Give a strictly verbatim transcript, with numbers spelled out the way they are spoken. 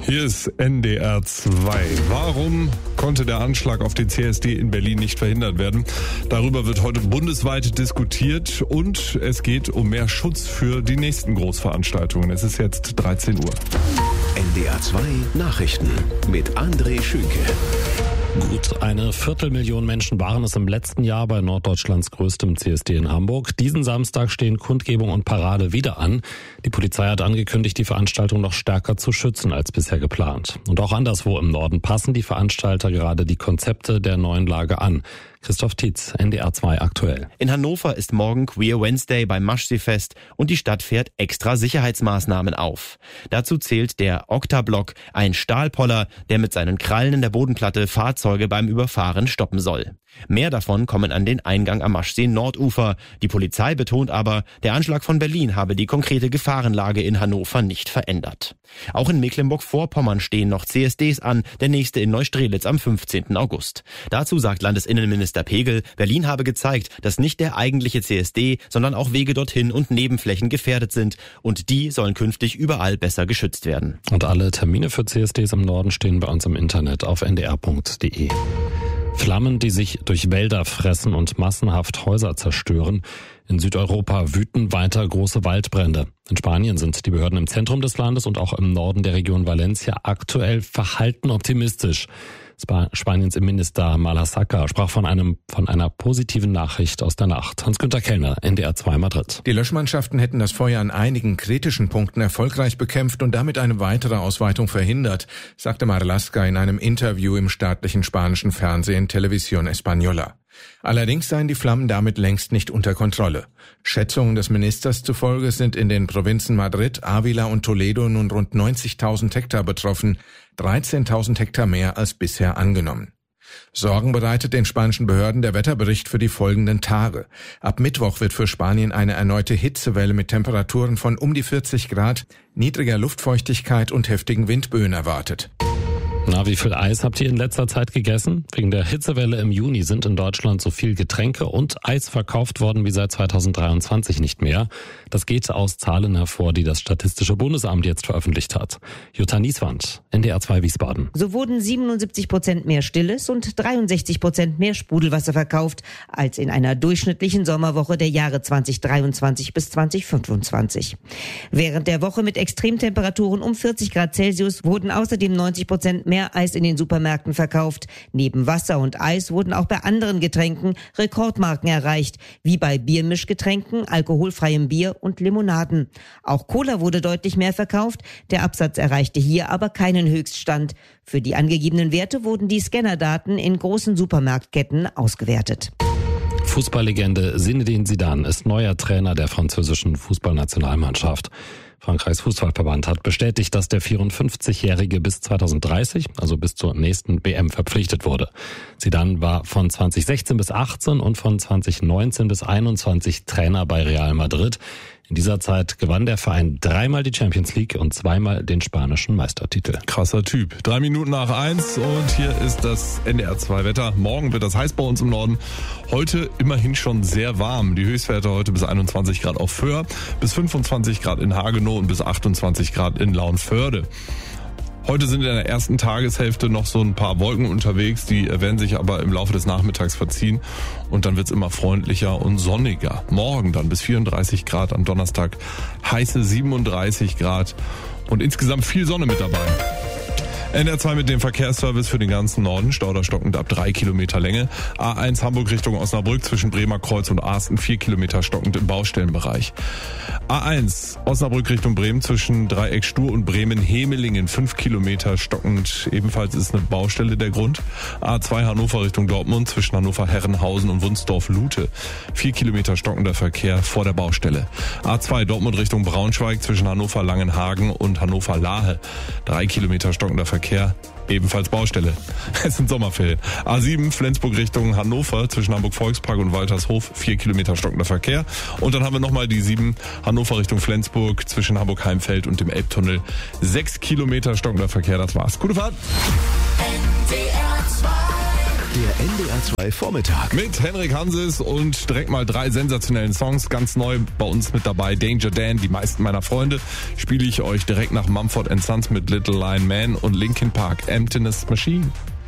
Hier ist N D R zwei. Warum konnte der Anschlag auf den C S D in Berlin nicht verhindert werden? Darüber wird heute bundesweit diskutiert und es geht um mehr Schutz für die nächsten Großveranstaltungen. Es ist jetzt dreizehn Uhr. N D R zwei Nachrichten mit André Schünke. Gut eine Viertelmillion Menschen waren es im letzten Jahr bei Norddeutschlands größtem C S D in Hamburg. Diesen Samstag stehen Kundgebung und Parade wieder an. Die Polizei hat angekündigt, die Veranstaltung noch stärker zu schützen als bisher geplant. Und auch anderswo im Norden passen die Veranstalter gerade die Konzepte der neuen Lage an. Christoph Tietz, N D R zwei aktuell. In Hannover ist morgen Queer Wednesday beim Maschseefest und die Stadt fährt extra Sicherheitsmaßnahmen auf. Dazu zählt der Oktablock, ein Stahlpoller, der mit seinen Krallen in der Bodenplatte Fahrzeuge beim Überfahren stoppen soll. Mehr davon kommen an den Eingang am Maschsee Nordufer. Die Polizei betont aber, der Anschlag von Berlin habe die konkrete Gefahrenlage in Hannover nicht verändert. Auch in Mecklenburg-Vorpommern stehen noch C S Ds an, der nächste in Neustrelitz am fünfzehnten August. Dazu sagt Landesinnenminister Pegel, Berlin habe gezeigt, dass nicht der eigentliche C S D, sondern auch Wege dorthin und Nebenflächen gefährdet sind. Und die sollen künftig überall besser geschützt werden. Und alle Termine für C S Ds im Norden stehen bei uns im Internet auf n d r punkt d e. Flammen, die sich durch Wälder fressen und massenhaft Häuser zerstören. In Südeuropa wüten weiter große Waldbrände. In Spanien sind die Behörden im Zentrum des Landes und auch im Norden der Region Valencia aktuell verhalten optimistisch. Spaniens Innenminister Malassaca sprach von einem von einer positiven Nachricht aus der Nacht. Hans-Günter Kellner, N D R zwei Madrid. Die Löschmannschaften hätten das Feuer an einigen kritischen Punkten erfolgreich bekämpft und damit eine weitere Ausweitung verhindert, sagte Marlaska in einem Interview im staatlichen spanischen Fernsehen Televisión Española. Allerdings seien die Flammen damit längst nicht unter Kontrolle. Schätzungen des Ministers zufolge sind in den Provinzen Madrid, Ávila und Toledo nun rund neunzigtausend Hektar betroffen, dreizehntausend Hektar mehr als bisher angenommen. Sorgen bereitet den spanischen Behörden der Wetterbericht für die folgenden Tage. Ab Mittwoch wird für Spanien eine erneute Hitzewelle mit Temperaturen von um die vierzig Grad, niedriger Luftfeuchtigkeit und heftigen Windböen erwartet. Na, wie viel Eis habt ihr in letzter Zeit gegessen? Wegen der Hitzewelle im Juni sind in Deutschland so viel Getränke und Eis verkauft worden wie seit zweitausenddreiundzwanzig nicht mehr. Das geht aus Zahlen hervor, die das Statistische Bundesamt jetzt veröffentlicht hat. Jutta Nieswand, N D R zwei Wiesbaden. So wurden siebenundsiebzig Prozent mehr Stilles und dreiundsechzig Prozent mehr Sprudelwasser verkauft als in einer durchschnittlichen Sommerwoche der Jahre zweitausenddreiundzwanzig bis zweitausendfünfundzwanzig. Während der Woche mit Extremtemperaturen um vierzig Grad Celsius wurden außerdem neunzig Prozent mehr Eis in den Supermärkten verkauft. Neben Wasser und Eis wurden auch bei anderen Getränken Rekordmarken erreicht, wie bei Biermischgetränken, alkoholfreiem Bier und Limonaden. Auch Cola wurde deutlich mehr verkauft. Der Absatz erreichte hier aber keinen Höchststand. Für die angegebenen Werte wurden die Scannerdaten in großen Supermarktketten ausgewertet. Fußballlegende Zinedine Zidane ist neuer Trainer der französischen Fußballnationalmannschaft. Frankreichs Fußballverband hat bestätigt, dass der vierundfünfzigjährige bis zweitausenddreißig, also bis zur nächsten B M, verpflichtet wurde. Zidane war von zweitausendsechzehn bis achtzehn und von zweitausendneunzehn bis einundzwanzig Trainer bei Real Madrid. In dieser Zeit gewann der Verein dreimal die Champions League und zweimal den spanischen Meistertitel. Krasser Typ. Drei Minuten nach eins und hier ist das N D R zwei Wetter. Morgen wird das heiß bei uns im Norden. Heute immerhin schon sehr warm. Die Höchstwerte heute bis einundzwanzig Grad auf Föhr, bis fünfundzwanzig Grad in Hagenow und bis achtundzwanzig Grad in Lauenförde. Heute sind in der ersten Tageshälfte noch so ein paar Wolken unterwegs, die werden sich aber im Laufe des Nachmittags verziehen und dann wird's immer freundlicher und sonniger. Morgen dann bis vierunddreißig Grad, am Donnerstag heiße siebenunddreißig Grad und insgesamt viel Sonne mit dabei. N R zwei mit dem Verkehrsservice für den ganzen Norden, Stauder stockend ab drei Kilometer Länge. A eins Hamburg Richtung Osnabrück zwischen Bremer Kreuz und Asten vier Kilometer stockend im Baustellenbereich. A eins Osnabrück Richtung Bremen zwischen Dreieck Stur und Bremen-Hemelingen fünf Kilometer stockend, ebenfalls ist eine Baustelle der Grund. A zwei Hannover Richtung Dortmund zwischen Hannover-Herrenhausen und Wunsdorf-Lute vier Kilometer stockender Verkehr vor der Baustelle. A zwei Dortmund Richtung Braunschweig zwischen Hannover-Langenhagen und Hannover-Lahe drei Kilometer stockender Verkehr. Verkehr, ebenfalls Baustelle. Es sind Sommerferien. A sieben Flensburg Richtung Hannover zwischen Hamburg-Volkspark und Waltershof vier Kilometer stockender Verkehr. Und dann haben wir nochmal die sieben Hannover Richtung Flensburg zwischen Hamburg-Heimfeld und dem Elbtunnel sechs Kilometer stockender Verkehr. Das war's. Gute Fahrt! N D R zwei Der N D R zwei Vormittag. Mit Henrik Hanses und direkt mal drei sensationellen Songs. Ganz neu bei uns mit dabei. Danger Dan, die meisten meiner Freunde, spiele ich euch direkt nach Mumford and Sons mit Little Lion Man und Linkin Park, Emptiness Machine.